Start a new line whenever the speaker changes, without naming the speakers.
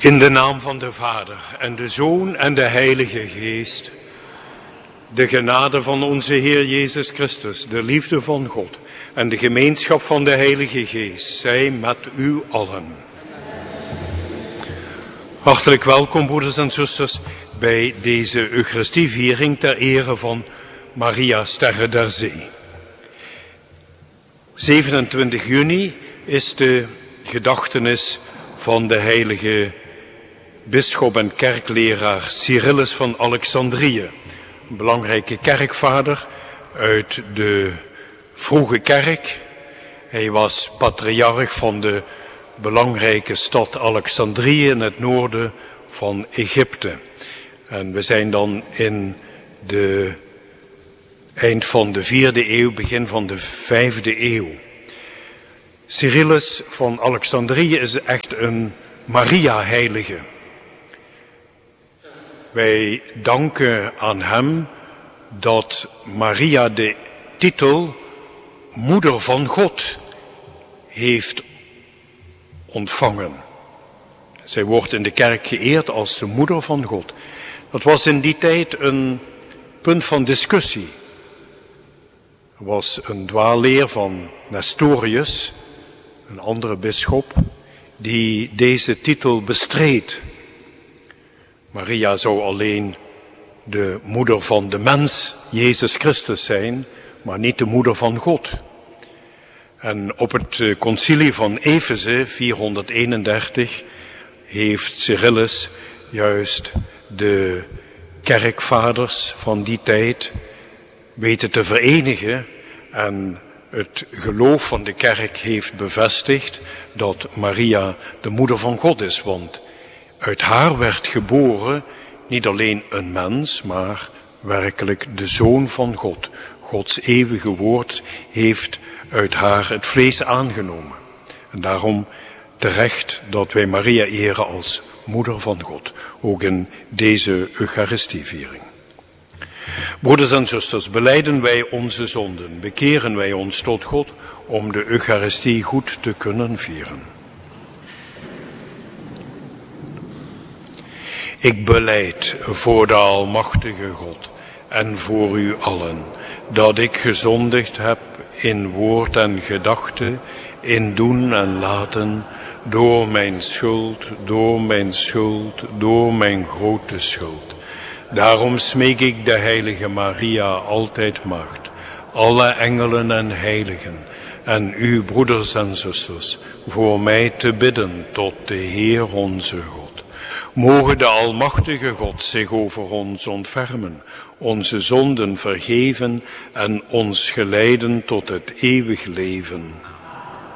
In de naam van de Vader en de Zoon en de Heilige Geest, de genade van onze Heer Jezus Christus, de liefde van God en de gemeenschap van de Heilige Geest, zij met u allen. Hartelijk welkom, broeders en zusters, bij deze Eucharistieviering ter ere van Maria Sterre der Zee. 27 juni is de gedachtenis van de heilige bisschop en kerkleraar Cyrillus van Alexandrië. Een belangrijke kerkvader uit de vroege kerk. Hij was patriarch van de belangrijke stad Alexandrië in het noorden van Egypte. En we zijn dan in de eind van de 4e eeuw, begin van de 5e eeuw. Cyrillus van Alexandrië is echt een Maria-heilige. Wij danken aan hem dat Maria de titel Moeder van God heeft ontvangen. Zij wordt in de kerk geëerd als de Moeder van God. Dat was in die tijd een punt van discussie. Er was een dwaalleer van Nestorius, een andere bisschop, die deze titel bestreed. Maria zou alleen de moeder van de mens, Jezus Christus, zijn, maar niet de moeder van God. En op het concilie van Efeze, 431, heeft Cyrillus juist de kerkvaders van die tijd weten te verenigen en het geloof van de kerk heeft bevestigd dat Maria de moeder van God is, want uit haar werd geboren niet alleen een mens, maar werkelijk de Zoon van God. Gods eeuwige woord heeft uit haar het vlees aangenomen. En daarom terecht dat wij Maria eren als moeder van God, ook in deze Eucharistieviering. Broeders en zusters, belijden wij onze zonden, bekeren wij ons tot God om de Eucharistie goed te kunnen vieren. Ik belijd voor de Almachtige God en voor u allen, dat ik gezondigd heb in woord en gedachte, in doen en laten, door mijn schuld, door mijn grote schuld. Daarom smeek ik de heilige Maria, altijd maagd, alle engelen en heiligen, en u, broeders en zusters, voor mij te bidden tot de Heer onze God. Moge de Almachtige God zich over ons ontfermen, onze zonden vergeven en ons geleiden tot het eeuwig leven.